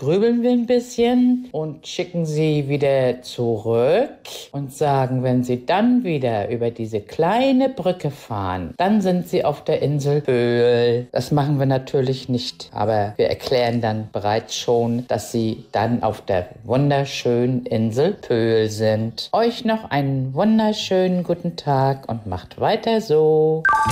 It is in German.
grübeln wir ein bisschen und schicken sie wieder zurück und sagen, wenn sie dann wieder über diese kleine Brücke fahren, dann sind sie auf der Insel Pöhl. Das machen wir natürlich nicht, aber wir erklären dann bereits schon, dass sie dann auf der wunderschönen Insel Pöhl sind. Euch noch einen wunderschönen guten Tag und macht weiter so.